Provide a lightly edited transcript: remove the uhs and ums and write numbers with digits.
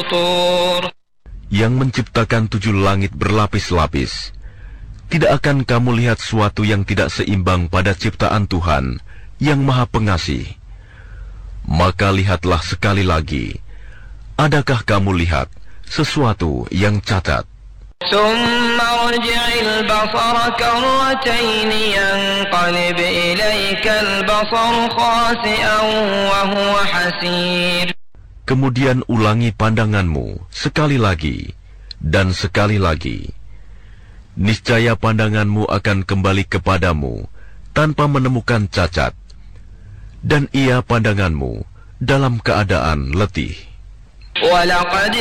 Yang menciptakan 7 langit berlapis-lapis. Tidak akan kamu lihat suatu yang tidak seimbang pada ciptaan Tuhan yang Maha Pengasih. Maka lihatlah sekali lagi. Adakah kamu lihat sesuatu yang cacat? ثم ارجع البصر كرتين ينقلب إليك البصر خاسئا وهو حسير. Kemudian ulangi pandanganmu sekali lagi dan sekali lagi. Niscaya pandanganmu akan kembali kepadamu tanpa menemukan cacat, dan ia pandanganmu dalam keadaan letih. وَلَقَدْ